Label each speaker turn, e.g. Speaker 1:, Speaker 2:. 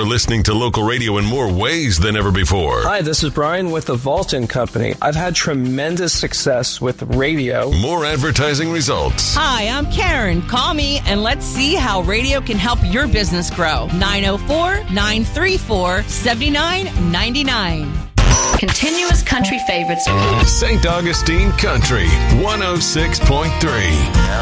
Speaker 1: are listening to local radio in more ways than ever before.
Speaker 2: Hi, this is Brian with the Vaulton Company. I've had tremendous success with radio.
Speaker 1: More advertising results.
Speaker 3: Hi, I'm Karen. Call me and let's see how radio can help your business grow. 904-934-7999.
Speaker 4: Continuous country favorites.
Speaker 1: St. Augustine Country 106.3.